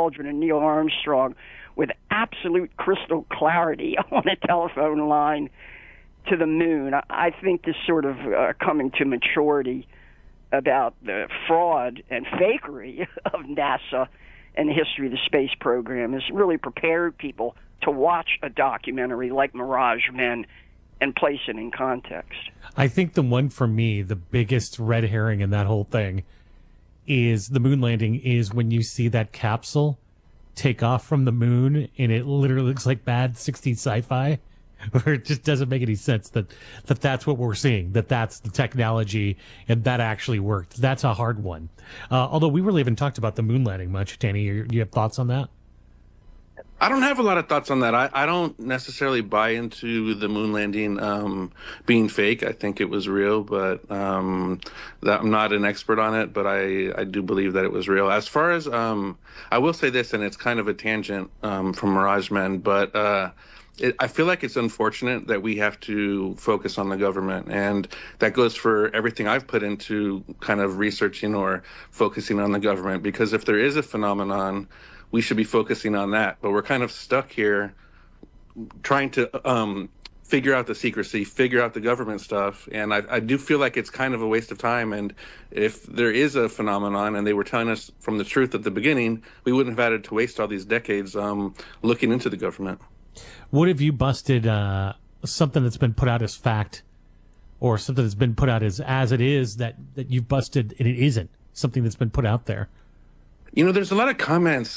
Aldrin and Neil Armstrong with absolute crystal clarity on a telephone line to the moon. I think this sort of coming to maturity about the fraud and fakery of NASA and the history of the space program has really prepared people to watch a documentary like Mirage Men and place it in context. I think the one for me, the biggest red herring in that whole thing is the moon landing is when you see that capsule take off from the moon and it literally looks like bad 60s sci-fi, where it just doesn't make any sense that's what we're seeing, that's the technology and that actually worked. That's a hard one. Although we really haven't talked about the moon landing much. Danny, you have thoughts on that? I don't have a lot of thoughts on that. I don't necessarily buy into the moon landing being fake. I think it was real, but I'm not an expert on it, but I do believe that it was real. As far as, I will say this, and it's kind of a tangent from Mirage Men, but I feel like it's unfortunate that we have to focus on the government, and that goes for everything I've put into kind of researching or focusing on the government, because if there is a phenomenon, we should be focusing on that. But we're kind of stuck here trying to figure out the secrecy, figure out the government stuff. And I do feel like it's kind of a waste of time. And if there is a phenomenon and they were telling us from the truth at the beginning, we wouldn't have had to waste all these decades looking into the government. What have you busted something that's been put out as fact, or something that's been put out as it is that you've busted and it isn't something that's been put out there? You know, there's a lot of comments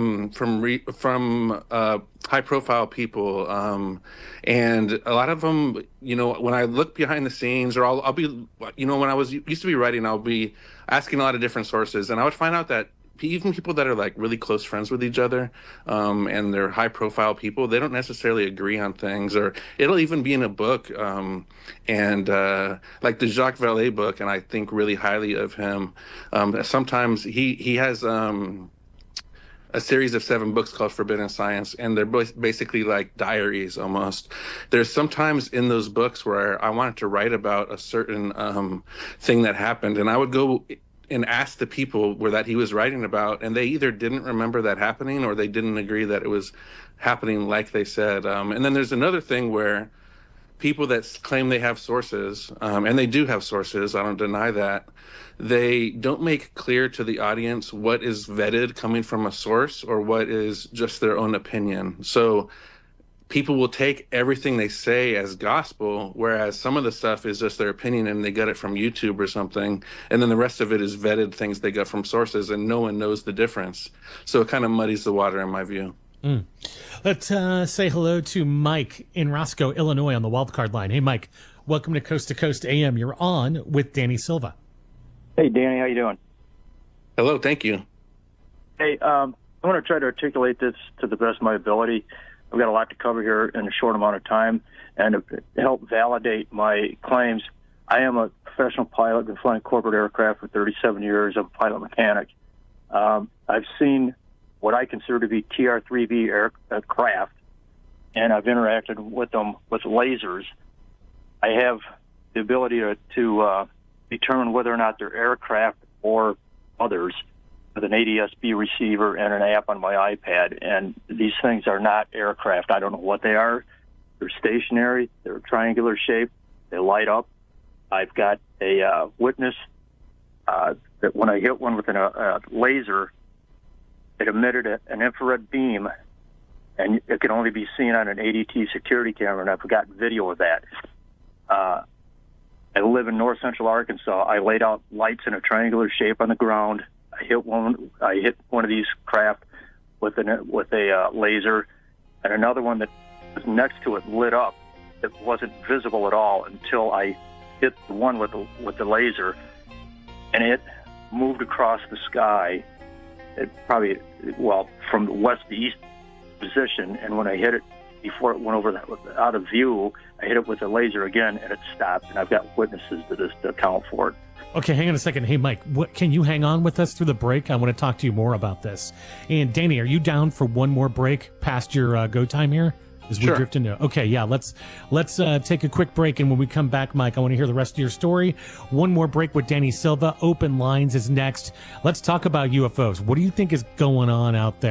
from high-profile people, and a lot of them, you know, when I look behind the scenes, or I'll be, you know, when I used to be writing, I'll be asking a lot of different sources, and I would find out that even people that are like really close friends with each other, and they're high-profile people, they don't necessarily agree on things, or it'll even be in a book, and like the Jacques Vallée book, and I think really highly of him. Sometimes he has a series of 7 books called Forbidden Science, and they're both basically like diaries almost. There's sometimes in those books where I wanted to write about a certain thing that happened, and I would go and ask the people that he was writing about, and they either didn't remember that happening or they didn't agree that it was happening like they said. And then there's another thing where people that claim they have sources, and they do have sources, I don't deny that, they don't make clear to the audience what is vetted coming from a source or what is just their own opinion. So people will take everything they say as gospel, whereas some of the stuff is just their opinion and they got it from YouTube or something, and then the rest of it is vetted things they got from sources, and no one knows the difference. So it kind of muddies the water in my view. Let's say hello to Mike in Roscoe, Illinois on the wildcard line. Hey, Mike, welcome to Coast AM. You're on with Danny Silva. Hey, Danny, how you doing? Hello, thank you. Hey, I want to try to articulate this to the best of my ability. I've got a lot to cover here in a short amount of time, and to help validate my claims, I am a professional pilot, been flying corporate aircraft for 37 years. I'm a pilot mechanic. I've seen what I consider to be TR-3B aircraft, and I've interacted with them with lasers. I have the ability to determine whether or not they're aircraft or others with an ADS-B receiver and an app on my iPad, and these things are not aircraft. I don't know what they are. They're stationary. They're triangular shape. They light up. I've got a witness that when I hit one with a laser, it emitted an infrared beam, and it can only be seen on an ADT security camera, and I've got video of that. I live in north central Arkansas. I laid out lights in a triangular shape on the ground. I hit one of these craft with a laser, and another one that was next to it lit up. It wasn't visible at all until I hit the one with the laser, and it moved across the sky. It probably, from the west to east position, and when I hit it, before it went over out of view, I hit it with a laser again, and it stopped, and I've got witnesses to account for it. Okay, hang on a second. Hey, Mike, can you hang on with us through the break? I want to talk to you more about this. And Danny, are you down for one more break past your go time here? As we drift into okay, yeah. Let's take a quick break, and when we come back, Mike, I want to hear the rest of your story. One more break with Danny Silva. Open Lines is next. Let's talk about UFOs. What do you think is going on out there?